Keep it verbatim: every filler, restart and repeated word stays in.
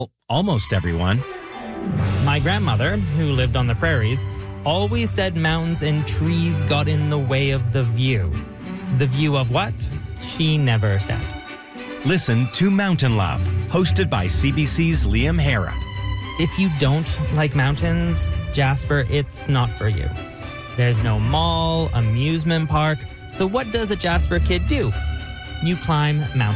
Almost everyone. My grandmother, who lived on the prairies, always said mountains and trees got in the way of the view. The view of what? She never said. Listen to Mountain Love, hosted by C B C's Liam Harrop. If you don't like mountains, Jasper, it's not for you. There's no mall, amusement park, so what does a Jasper kid do? You climb mountains.